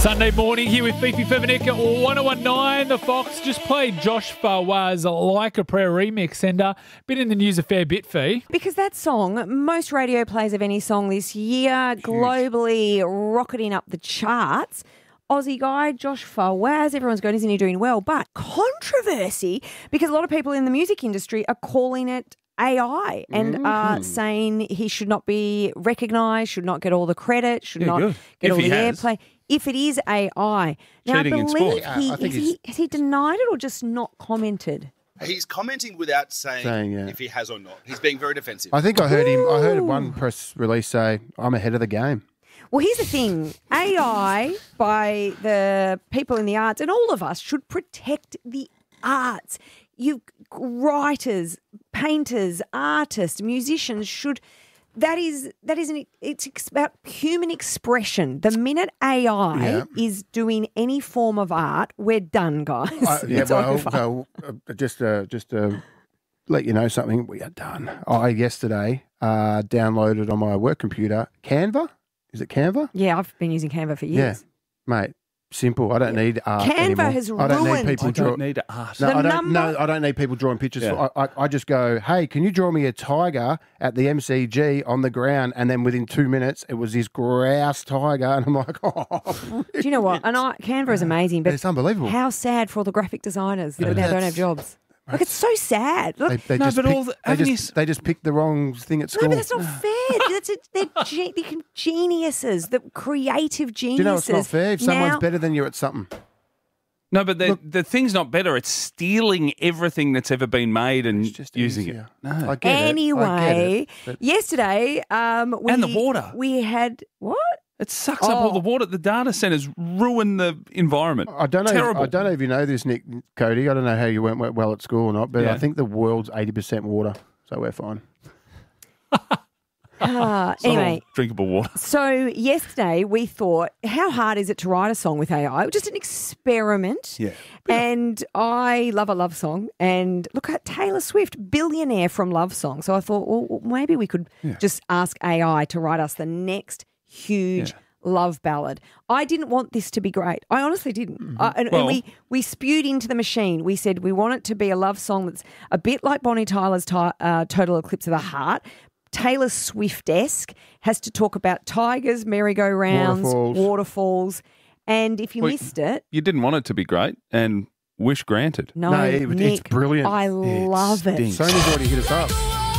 Sunday morning here with Fifi Favanica at 1019. The Fox just played Josh Fawaz Like a Prayer remix and been in the news a fair bit, Fee. Because that song, most radio plays of any song this year, globally rocketing up the charts. Aussie guy, Josh Fawaz, everyone's going, isn't he doing well? But controversy, because a lot of people in the music industry are calling it AI and are saying he should not be recognised, should not get all the credit, should not get all the airplay. If it is AI. Now, Cheating I in believe sport. has he denied it or just not commented? He's commenting without saying if he has or not. He's being very defensive. I think I heard one press release say, I'm ahead of the game. Well, here's the thing. AI, by the people in the arts, and all of us, should protect the arts. You writers, painters, artists, musicians should... It's about human expression. The minute AI is doing any form of art, we're done, guys. Just to let you know something, we are done. I yesterday downloaded on my work computer Canva. Is it Canva? Yeah, I've been using Canva for years. Yeah, mate. Simple. I don't need art Canva anymore. has I don't ruined. need people don't need art. No, I don't need people drawing pictures. Yeah. I just go, hey, can you draw me a tiger at the MCG on the ground? And then within 2 minutes, it was this grouse tiger. And I'm like, oh. Do you know what? And Canva is amazing, but It's unbelievable. how sad for all the graphic designers that now don't have jobs. Look, it's so sad. Look, They just picked the wrong thing at school. no, but that's not fair. They're geniuses, the creative Do you geniuses. know it's not fair? If someone's better than you at something. No, but the thing's not better. It's stealing everything that's ever been made and Just using easier. it. No. I get it. Anyway, but- yesterday, And the water. We had what? It sucks up all the water. The data centres ruin the environment. I don't know. Terrible. I don't know if you know this, Nick, Cody. I don't know how you went well at school or not, but Yeah. I think the world's 80% water, so we're fine. Anyway, Drinkable water. so yesterday we thought, how hard is it to write a song with AI? Just an experiment. Yeah. And I love a love song. And look at Taylor Swift, billionaire from Love Song. So I thought, well, maybe we could just ask AI to write us the next huge love ballad. I didn't want this to be great. I honestly didn't. And we spewed into the machine. We said we want it to be a love song that's a bit like Bonnie Tyler's Total Eclipse of the Heart. Taylor Swift-esque, has to talk about tigers, merry-go-rounds, waterfalls. And if you missed it... You didn't want it to be great, and wish granted. No, it's Nick, brilliant. I love it. stinks. Sony's already hit us up.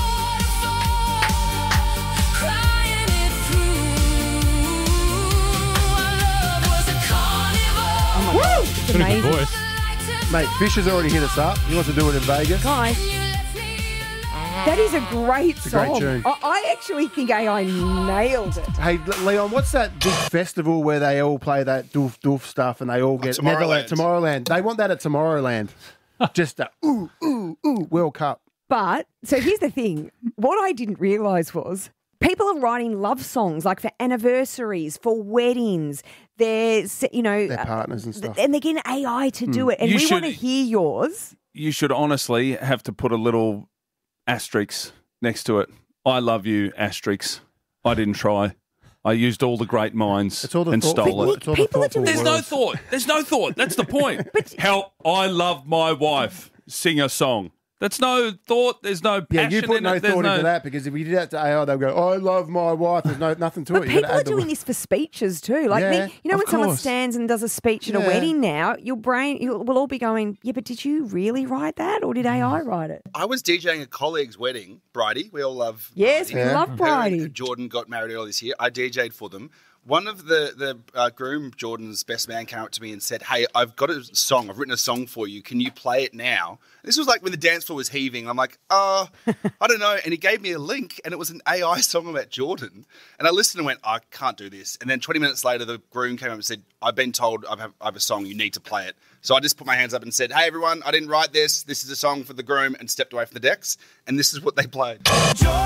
It's amazing. voice. Mate, Fish has already hit us up. He wants to do it in Vegas. Guys, that is a great a song. great tune. I actually think AI nailed it. Hey, Leon, what's that big festival where they all play that doof doof stuff and they all get Tomorrowland. They want that at Tomorrowland. Just a ooh World Cup. But, so here's the thing. What I didn't realise was people are writing love songs like for anniversaries, for weddings. They're, Their partners and stuff. And they're getting AI to do it. And we want to hear yours. You should honestly have to put a little asterisk next to it. I love you, asterisk. I didn't try. I used all the great minds It's all the and stole it. It's all People the are doing- There's thoughtful no words. thought. There's no thought. That's the point. Help, I love my wife. Sing a song. That's no thought. There's no Yeah, passion you put in no it. There's thought into that because if you did that to AI, they'll go, I love my wife. There's nothing to But it. You people gotta are add the doing word. this for speeches too. Like, Yeah, when of someone course. stands and does a speech at a Yeah. wedding now, your brain will all be going, yeah, but did you really write that or did AI write it? I was DJing a colleague's wedding, Bridie. We all love Yes, Bridie. we love Her Bridie. and Jordan got married earlier this year. I DJ'd for them. One of the groom, Jordan's best man, came up to me and said, hey, I've got a song. I've written a song for you. Can you play it now? This was like when the dance floor was heaving. I'm like, I don't know. And he gave me a link, and it was an AI song about Jordan. And I listened and went, I can't do this. And then 20 minutes later, the groom came up and said, I've been told I have a song. You need to play it. So I just put my hands up and said, hey, everyone, I didn't write this. This is a song for the groom, and stepped away from the decks. And this is what they played.